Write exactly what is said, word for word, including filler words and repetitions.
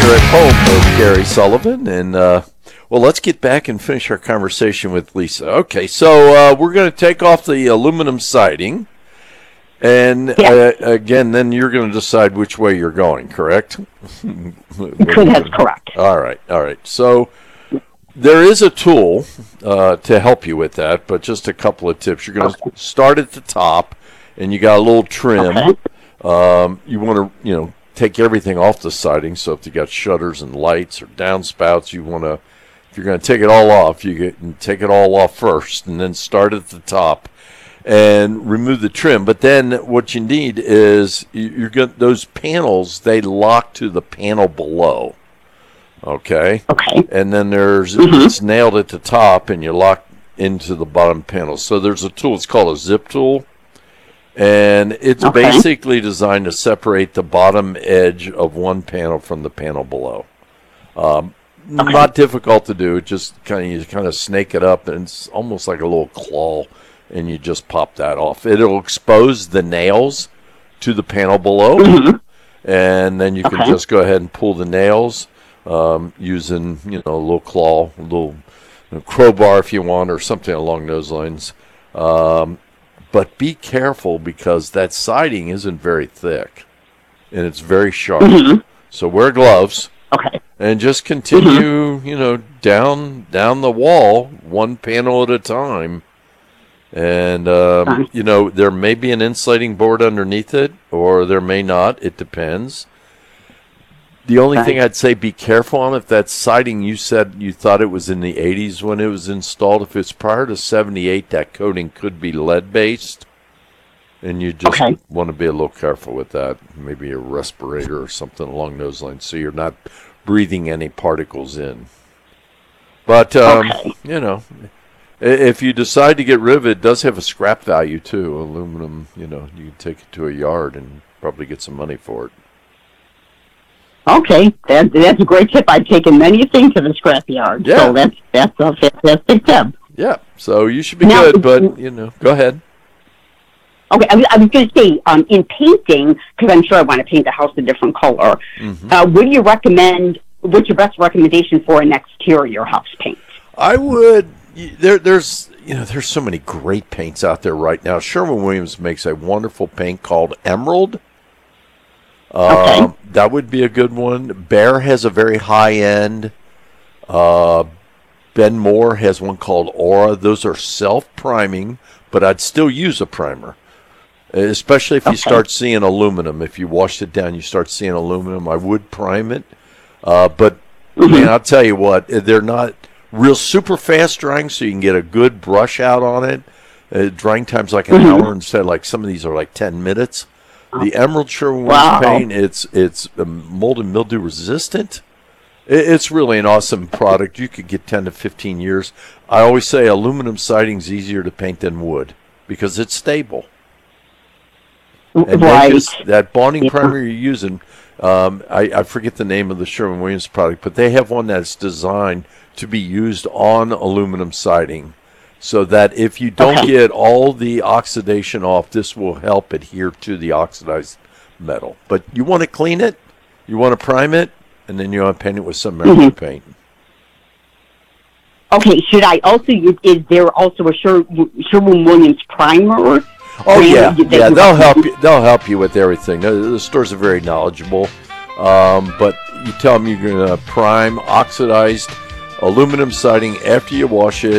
You're at home with Gary Sullivan, and uh, well, let's get back and finish our conversation with Lisa. Okay, so uh, we're going to take off the aluminum siding, and Yeah. uh, again, then you're going to decide which way you're going, correct? That's correct. All right, all right. So there is a tool uh, to help you with that, but just a couple of tips. You're going to start at the top, and you got a little trim. Okay. Um, you want to, you know, take everything off the siding. So if you got shutters and lights or downspouts, you want to, if you're going to take it all off, you get, take it all off first, and then start at the top and remove the trim. But then what you need is you- you're going those panels. They lock to the panel below. Okay. Okay. And then there's Mhm. it's nailed at the top, and you lock into the bottom panel. So there's a tool. It's called a zip tool. And it's Okay. basically designed to separate the bottom edge of one panel from the panel below. Um, Okay. Not difficult to do. It just kind of you kind of snake it up, and it's almost like a little claw, and you just pop that off. It'll expose the nails to the panel below, Mhm. and then you can Okay. just go ahead and pull the nails um, using you know a little claw, a little you know, crowbar if you want, or something along those lines. Um, But be careful because that siding isn't very thick and it's very sharp. Mhm. So wear gloves Okay. and just continue, you know, down down the wall, one panel at a time. And um, Fine. you know, there may be an insulating board underneath it, or there may not. It depends. The only Okay. thing I'd say, be careful on if that siding you said you thought it was in the eighties when it was installed. If it's prior to seventy-eight, that coating could be lead-based, and you just Okay. want to be a little careful with that. Maybe a respirator or something along those lines, so you're not breathing any particles in. But, um, Okay. you know, i- if you decide to get rid of it, it does have a scrap value, too. Aluminum, you know, you can take it to a yard and probably get some money for it. Okay. That, that's a great tip. I've taken many things to the scrapyard. Yeah. So that's that's a fantastic tip. Yeah, so you should be Now- good, but, you know, go ahead. Okay, I was, I was going to say, um, in painting, because I'm sure I want to paint the house a different color, Mhm. uh, what do you recommend, what's your best recommendation for an exterior house paint? I would. y- There, there's, you know, there's so many great paints out there right now. Sherwin-Williams makes a wonderful paint called Emerald. Okay. Um, that would be a good one. Behr has a very high end. Uh, Ben Moore has one called Aura. Those are self-priming, but I'd still use a primer, especially if you Okay. start seeing aluminum. If you washed it down, you start seeing aluminum. I would prime it, uh, but man, I'll tell you what, they're not real super fast drying, so you can get a good brush out on it. Uh, drying time's like an Mhm. hour instead of like some of these are like ten minutes. The Emerald Sherwin Wow. paint, it's it's um, mold and mildew resistant. It, it's really an awesome product. You could get ten to fifteen years. I always say aluminum siding's easier to paint than wood because it's stable. And they Right. just, that bonding Yeah. primer you're using, um, I, I forget the name of the Sherwin-Williams product, but they have one that's designed to be used on aluminum siding so that if you don't Okay. get all the oxidation off, this will help adhere to the oxidized metal. But you want to clean it, you want to prime it, and then you want to paint it with some American Mhm. paint. Okay, should I also, use- is there also a Sher- Sherwin-Williams primer? Oh Brand yeah, that you yeah. They'll help recommend? you. They'll help you with everything. The, the stores are very knowledgeable. Um, but you tell them you're going to prime oxidized aluminum siding after you wash it.